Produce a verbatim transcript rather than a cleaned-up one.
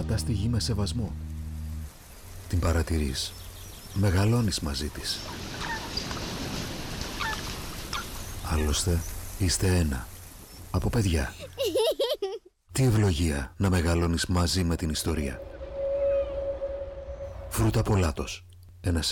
πατάς τη γη με σεβασμό. Την παρατηρείς, μεγαλώνεις μαζί της. Άλλωστε, είστε ένα, από παιδιά. Τι ευλογία να μεγαλώνεις μαζί με την ιστορία. Φρούτα Πολάτος, ένας